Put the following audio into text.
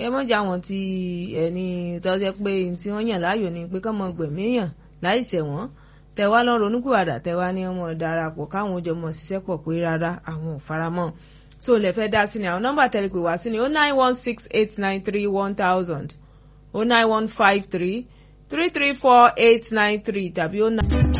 ẹ mọ̀jà wọn ti ẹni tó jẹ́ pé tí wọ́n yàn láàyò ni pé kọ́mọ gbẹ̀mí èèyàn láìṣẹ̀ wọ́n tẹ̀wá lọ ronúkúwàdà tẹ̀wá ní ọmọ darapọ̀ káwọn jọ mọ̀ ṣiṣẹ́ pọ̀ pé rárá àwọn ò faramọ́ tó lè fẹ́ dá sí ni àwọn nọ́mbà tẹlifí wá sí ni 09168931000 09153334893 tàbí 09.